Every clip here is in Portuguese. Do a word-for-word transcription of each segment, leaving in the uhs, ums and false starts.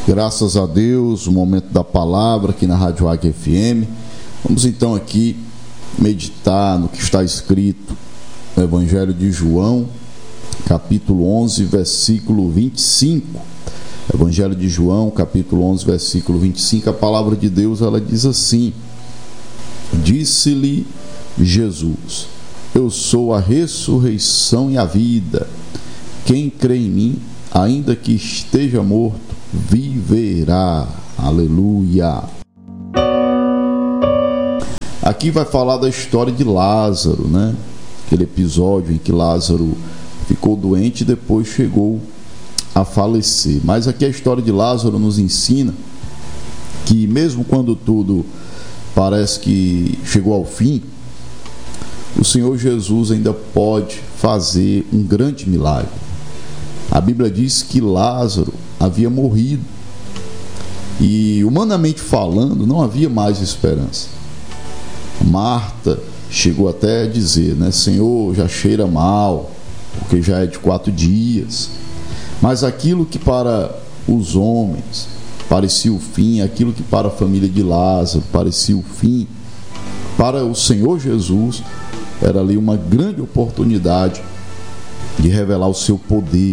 Graças a Deus, o momento da palavra aqui na Rádio Águia F M. Vamos então aqui meditar no que está escrito no Evangelho de João, capítulo onze, versículo vinte e cinco. Evangelho de João, capítulo onze, versículo vinte e cinco. A palavra de Deus, ela diz assim: Disse-lhe Jesus: Eu sou a ressurreição e a vida. Quem crê em mim, ainda que esteja morto, viverá. Aleluia. Aqui vai falar da história de Lázaro, né? Aquele episódio em que Lázaro ficou doente e depois chegou a falecer. Mas aqui a história de Lázaro nos ensina que mesmo quando tudo parece que chegou ao fim, o Senhor Jesus ainda pode fazer um grande milagre. A Bíblia diz que Lázaro havia morrido e, humanamente falando, não havia mais esperança. Marta chegou até a dizer, né, Senhor, já cheira mal, porque já é de quatro dias. Mas aquilo que para os homens parecia o fim, aquilo que para a família de Lázaro parecia o fim, para o Senhor Jesus era ali uma grande oportunidade de revelar o seu poder,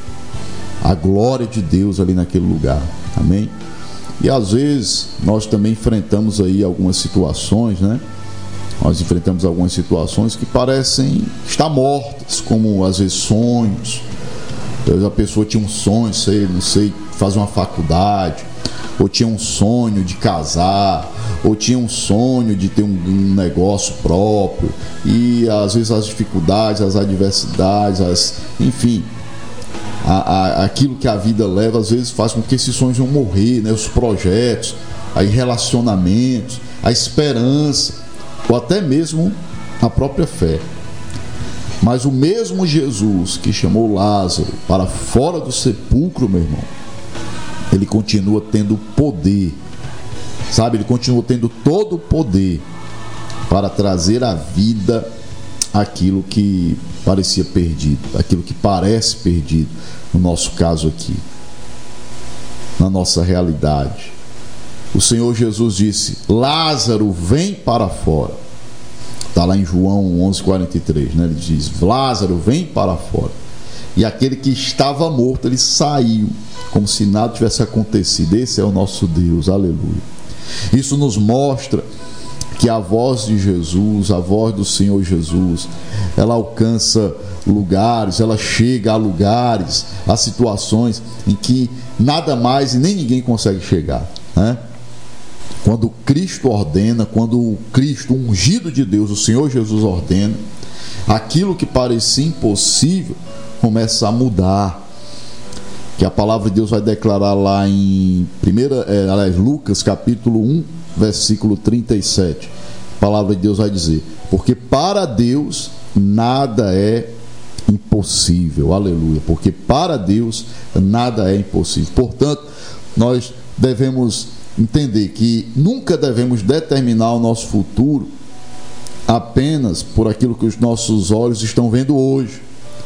a glória de Deus ali naquele lugar. Amém? E às vezes nós também enfrentamos aí algumas situações, né? Nós enfrentamos algumas situações que parecem estar mortas, como às vezes sonhos. Às vezes a pessoa tinha um sonho, sei, não sei, fazer uma faculdade, ou tinha um sonho de casar, ou tinha um sonho de ter um, um negócio próprio, e às vezes as dificuldades, as adversidades, as, enfim, a, a, aquilo que a vida leva, às vezes faz com que esses sonhos vão morrer, né? Os projetos, aí relacionamentos, a esperança, ou até mesmo a própria fé. Mas o mesmo Jesus que chamou Lázaro para fora do sepulcro, meu irmão, ele continua tendo poder, sabe? Ele continua tendo todo o poder para trazer à vida aquilo que parecia perdido, aquilo que parece perdido, no nosso caso aqui, na nossa realidade. O Senhor Jesus disse: Lázaro, vem para fora. Está lá em João onze, quarenta e três, né? Ele diz: Lázaro, vem para fora. E aquele que estava morto, ele saiu, como se nada tivesse acontecido. Esse é o nosso Deus, aleluia. Isso nos mostra que a voz de Jesus, a voz do Senhor Jesus, ela alcança lugares, ela chega a lugares, a situações em que nada mais e nem ninguém consegue chegar, né? Quando Cristo ordena, quando o Cristo, o ungido de Deus, o Senhor Jesus ordena, aquilo que parecia impossível começa a mudar. Que a palavra de Deus vai declarar lá em primeira, é, aliás, Lucas capítulo um, versículo trinta e sete. A palavra de Deus vai dizer: porque para Deus nada é impossível. Aleluia. Porque para Deus nada é impossível. Portanto, nós devemos entender que nunca devemos determinar o nosso futuro apenas por aquilo que os nossos olhos estão vendo hoje.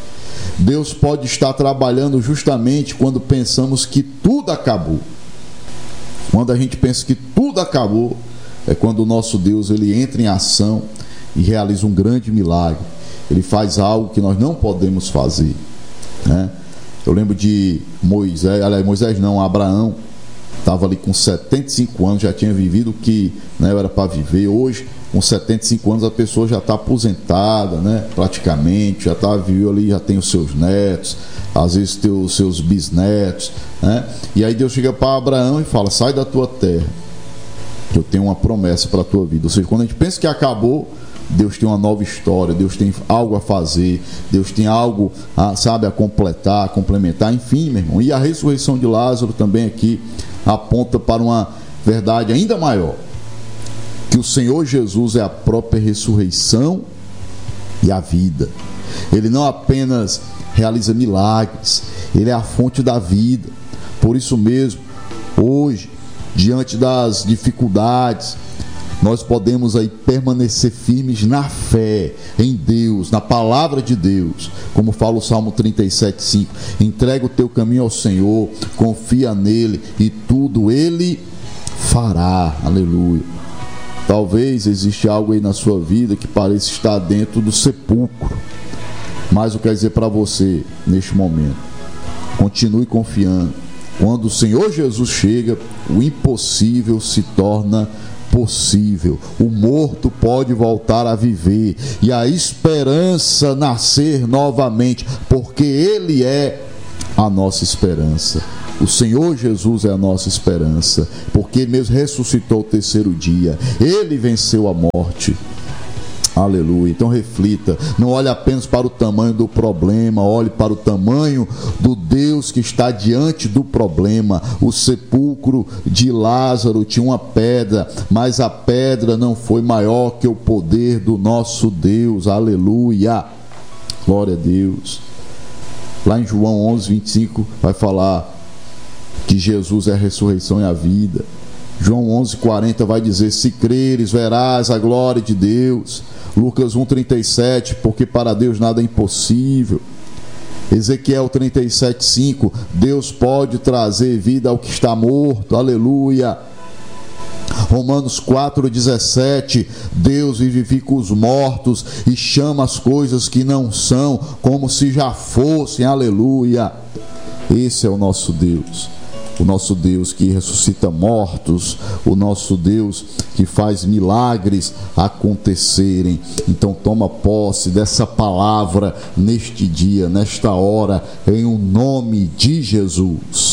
Deus pode estar trabalhando justamente quando pensamos que tudo acabou. Quando a gente pensa que tudo acabou, é quando o nosso Deus, ele entra em ação e realiza um grande milagre. Ele faz algo que nós não podemos fazer, né? Eu lembro de Moisés, aliás, Moisés não, Abraão, estava ali com setenta e cinco anos, já tinha vivido o que, né, era para viver. Hoje, com setenta e cinco anos, a pessoa já está aposentada, né, praticamente, já está vivendo ali, já tem os seus netos, às vezes tem os seus bisnetos, né? E aí Deus chega para Abraão e fala: sai da tua terra, que eu tenho uma promessa para a tua vida. Ou seja, quando a gente pensa que acabou, Deus tem uma nova história, Deus tem algo a fazer, Deus tem algo, a, sabe, a completar, a complementar, enfim, meu irmão. E a ressurreição de Lázaro também aqui aponta para uma verdade ainda maior, que o Senhor Jesus é a própria ressurreição e a vida. Ele não apenas realiza milagres, ele é a fonte da vida. Por isso mesmo, hoje, diante das dificuldades, nós podemos aí permanecer firmes na fé em Deus, na palavra de Deus, como fala o Salmo trinta e sete, cinco. Entrega o teu caminho ao Senhor, confia nele e tudo ele fará. Aleluia. Talvez existe algo aí na sua vida que pareça estar dentro do sepulcro, mas eu quero dizer para você neste momento: continue confiando. Quando o Senhor Jesus chega, o impossível se torna possível. O morto pode voltar a viver e a esperança nascer novamente, porque Ele é a nossa esperança. O Senhor Jesus é a nossa esperança, porque Ele mesmo ressuscitou o terceiro dia. Ele venceu a morte. Aleluia. Então reflita, não olhe apenas para o tamanho do problema, olhe para o tamanho do Deus que está diante do problema. O sepulcro de Lázaro tinha uma pedra, mas a pedra não foi maior que o poder do nosso Deus. Aleluia. Glória a Deus. Lá em João onze, vinte e cinco vai falar que Jesus é a ressurreição e a vida. João onze, quarenta vai dizer: se creres, verás a glória de Deus. Lucas um, trinta e sete, porque para Deus nada é impossível. Ezequiel trinta e sete, cinco, Deus pode trazer vida ao que está morto. Aleluia. Romanos quatro, dezessete, Deus vivifica os mortos e chama as coisas que não são como se já fossem. Aleluia. Esse é o nosso Deus. O nosso Deus que ressuscita mortos, o nosso Deus que faz milagres acontecerem. Então toma posse dessa palavra neste dia, nesta hora, em o nome de Jesus.